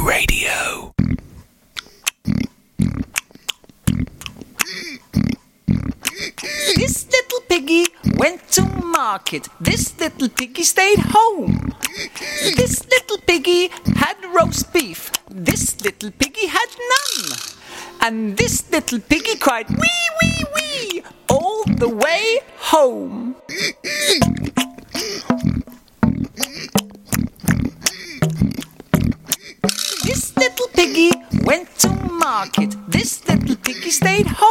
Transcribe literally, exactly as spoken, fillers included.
Radio. This little piggy went to market. This little piggy stayed home. This little piggy had roast beef. This little piggy had none. And this little piggy cried wee wee wee all the way home. This little piggy went to market. This little piggy stayed home.